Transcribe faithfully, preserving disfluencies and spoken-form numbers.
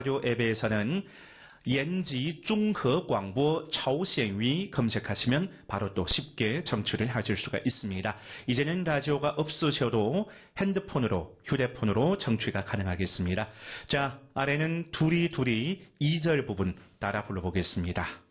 라디오 앱에서는 옌지 중허 광보 차오센위 검색하시면 바로 또 쉽게 청취를 하실 수가 있습니다. 이제는 라디오가 없으셔도 핸드폰으로, 휴대폰으로 청취가 가능하겠습니다. 자, 아래는 둘이 둘이 이 절 부분 따라 불러보겠습니다.